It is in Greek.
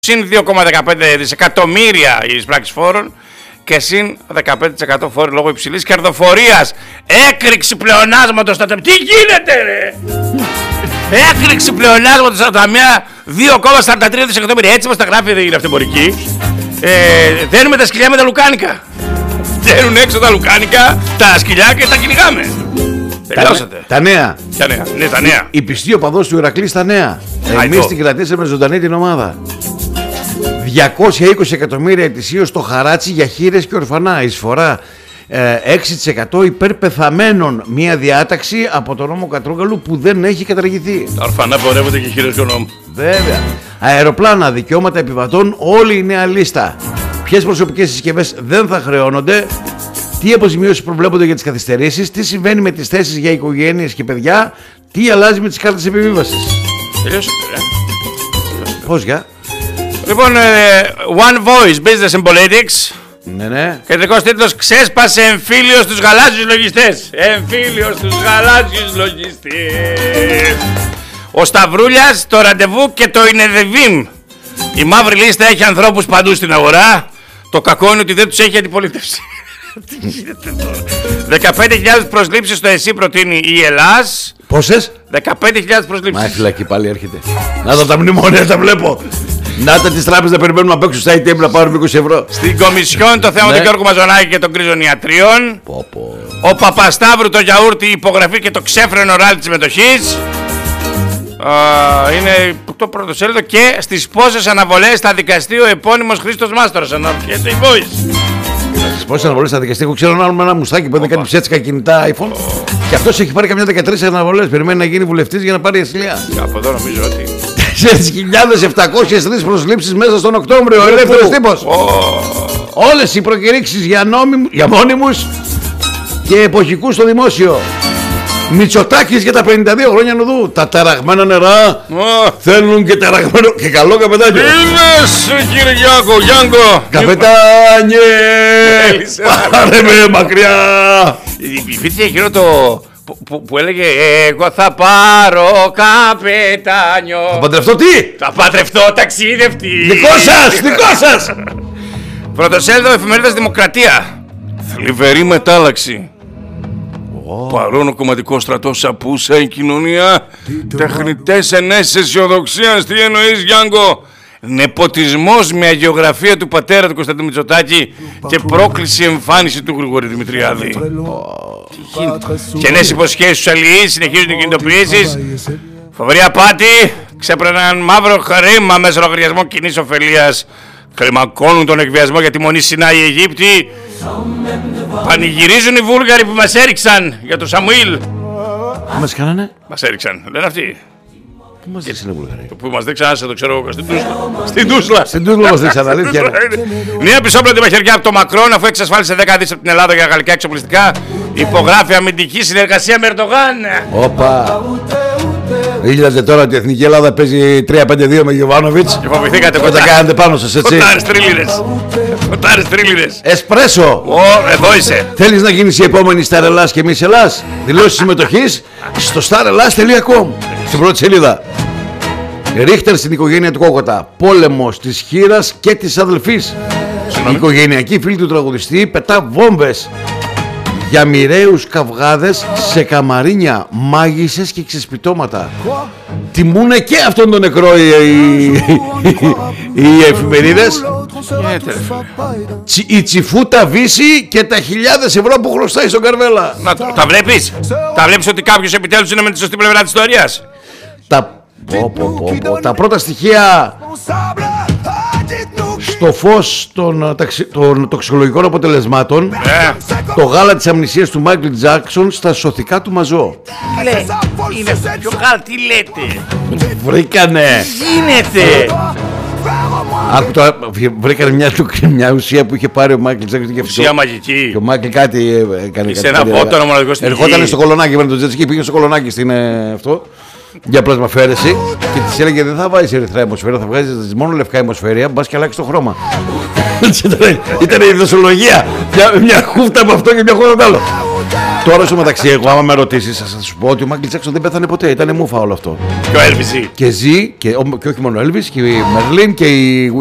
συν 2,15 δισεκατομμύρια η εισπράξη φόρων και συν 15% φόροι λόγω υψηλής κερδοφορίας. Έκρηξη πλεονάσματος στα ταμεία. Τι γίνεται ρε! Έκρηξη πλεονάσματος στα ταμεία 2,43 δισεκατομμύρια. Έτσι μας τα γράφει, δεν είναι αυτεμπορική. Δένουμε τα σκυλιά με τα λουκάνικα. Δένουν έξω τα λουκάνικα, τα σκυλιά και τα κυνηγάμε. Τελειώσατε. Τα νέα. Ποια νέα? Ναι, τα νέα. Η πιστή οπαδός του Ηρακλή στα νέα. Εμείς την κρατήσαμε ζωντανή την ομάδα. 220 εκατομμύρια ετησίως στο χαράτσι για χήρες και ορφανά. Εισφορά 6% υπερπεθαμένων. Μια διάταξη από τον νόμο Κατρούγκαλου που δεν έχει καταργηθεί. Τα ορφανά πορεύονται και χείρες και ο νόμου. Βέβαια. Αεροπλάνα, δικαιώματα επιβατών, όλη η νέα λίστα. Ποιες προσωπικές συσκευές δεν θα χρεώνονται. Τι αποζημιώσεις προβλέπονται για τις καθυστερήσεις. Τι συμβαίνει με τις θέσεις για οικογένειες και παιδιά. Τι αλλάζει με τις κάρτες επιβίβασης. Τελειώσατε, Πώς για? Λοιπόν, One Voice, Business and Politics. Ναι. Κεντρικός τίτλος: ξέσπασε εμφύλιο στους γαλάζιους λογιστές. Εμφύλιο στους γαλάζιους λογιστές. Ο Σταυρούλιας, το ραντεβού και το Ινεδεβίμ. Η μαύρη λίστα έχει ανθρώπους παντού στην αγορά. Το κακό είναι ότι δεν τους έχει αντιπολίτευση. Τι γίνεται τώρα? 15.000 προσλήψεις στο ΕΣΥ προτείνει η Ελλάς. Πόσες? 15.000 προσλήψεις. Μα η φυλακή πάλι έρχεται. Να τα μνημόνια τα βλέπω. Να τα τις τράπεζες να περιμένουμε απ' έξω στα ATM να πάρουμε 20 ευρώ. Στην Κομισιόν το θέμα του Γιώργου Μαζονάκη και των κρίζων ιατρίων. Ο Παπασταύρου το γιαούρτι, υπογραφή και το ξέφρενο ράλι της συμμετοχής. Είναι το πρώτο σέλιδο. Και στις πόσες αναβολές θα δικαστεί ο επώνυμος Χρήστος Μάστορας. Αναρωτιέται η Voice. Στις πόσες αναβολές θα δικαστεί? Εγώ ξέρω ένα άλλο με ένα μουστάκι που έδινε κάτι ψέτσικα κινητά iPhone. Και αυτός έχει πάρει καμιά 13 αναβολές. Περιμένει να γίνει βουλευτής για να πάρει ασυλία. Από εδώ νομίζω ότι 4.703 προσλήψεις μέσα στον Οκτώβριο. Ο ελεύθερος τύπος. Όλες οι προκηρύξεις για μόνιμους και εποχικούς στο δημόσιο. Μητσοτάκης για τα 52 χρόνια νουδού. Τα ταραγμένα νερά θέλουν και ταραγμένο και καλό καπετάνιο. Ήλες κύριε Γιάνγκο. Καπετάνιε, πάρε με μακριά. Υπήρχε εκείνο το που έλεγε εγώ θα πάρω καπετάνιο. Θα παντρευτώ τι? Θα παντρευτώ ταξίδευτη. Δικό σας. Πρωτοσέλιδο εφημερίδας Δημοκρατία. Θλιβερή μετάλλαξη. Παρόν ο κομματικός στρατός απούσα η κοινωνία. Τεχνητές ενέσεις αισιοδοξίας. Τι εννοείς Γιάνγκο? Νεποτισμός με αγιογραφία του πατέρα του Κωνσταντίνου Μητσοτάκη και πρόκληση εμφάνιση του Γρηγόρη Δημητριάδη. Κενές υποσχέσεις στους αλληλείς, συνεχίζουν οι κινητοποιήσεις. Φοβερή απάτη, ξέπραιναν μαύρο χρήμα μέσα στο λογαριασμό κοινής ωφελίας. Κλιμακώνουν τον εκβιασμό για τη μονή Σινά οι Αιγύπτιοι. Πανηγυρίζουν οι Βούλγαροι που μας έριξαν για τον Σαμουήλ. Μας κάνανε? Μας έριξαν, λένε αυτοί. Πού μας δείξανε Βουλγαρία? Που μας δείξαν, άσε το ξέρω εγώ, στην Τούσλα. Στην Τούσλα μας δείξαν, αλήθεια. Μια πισόπλατη μαχαιριά από το Μακρόν, αφού εξασφάλισε 10 δις από την Ελλάδα για γαλλικά εξοπλιστικά. Υπογράφει αμυντική συνεργασία με Ερντογάν. Όπα. Είδατε τώρα ότι η Εθνική Ελλάδα παίζει 3-5-2 με Γιοβάνοβιτς. Και φοβηθήκατε και τα κάνετε πάνω σας, έτσι. Κοτάρες τρίλιρες. Εσπρέσο. Εδώ είσαι. Θέλεις να γίνεις η επόμενη Star Ελλάς και εμείς Ελλάς? Δηλώσεις συμμετοχής στο starellas.com. Στην πρώτη σελίδα. Ρίχτερ στην οικογένεια του Κόκοτα. Πόλεμος της χήρας και της αδελφής. Η οικογενειακή φίλη του τραγουδιστή πετά βόμβες για μοιραίους καυγάδες σε καμαρίνια, μάγισσες και ξεσπιτώματα. Τιμούνε και αυτόν τον νεκρό οι εφημερίδες. Η Τσιφούτα Βύση και τα 1.000 ευρώ που χρωστάει στον Καρβέλα. Τα βλέπεις? Τα βλέπεις ότι κάποιος επιτέλους είναι με τη σωστή πλευρά της ιστορίας? Τα πρώτα στοιχεία στο φως των τοξικολογικών αποτελεσμάτων. Το γάλα της αμνησίας του Μάικλ Τζάκσον στα σωθικά του μαζό. Είναι πιο γάλα, τι λέτε? Βρήκανε. Τι γίνεται? Βρήκανε μια ουσία που είχε πάρει ο Μάικλ Τζάκσον. Ουσία μαγική. Και ο Μάικλ κάτι έκανε. Σε ένα βότανο μοναδικό στην Ερχόταν στο Κολονάκι, με τον Τζετσκι, πήγε στο Κολονάκι στην αυτό. για πλασμαφαίρεση και της έλεγε δεν θα βάζεις ερυθρά αιμοσφαίρια, θα βγάζεις μόνο λευκά αιμοσφαίρια, μπας και αλλάξει το χρώμα. Ήταν η δοσολογία. Μια χούφτα από αυτό και μια χούφτα από άλλο. Τώρα στο μεταξύ, εγώ άμα με ρωτήσεις, θα σου πω ότι ο Μάικλ Τζάκσον δεν πέθανε ποτέ. Ήτανε μούφα όλο αυτό. Και ο Elvis ζει. Και ζει, και όχι μόνο ο Elvis, και η Μερλίν και η